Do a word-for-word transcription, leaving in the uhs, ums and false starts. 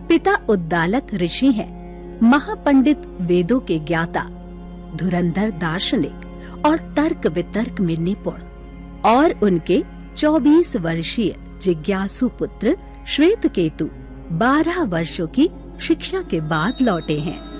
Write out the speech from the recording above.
पिता उद्दालक ऋषि हैं, महापंडित वेदों के ज्ञाता, धुरंधर दार्शनिक और तर्क वितर्क में निपुण। और उनके चौबीस वर्षीय जिज्ञासु पुत्र श्वेतकेतु बारह वर्षों की शिक्षा के बाद लौटे हैं।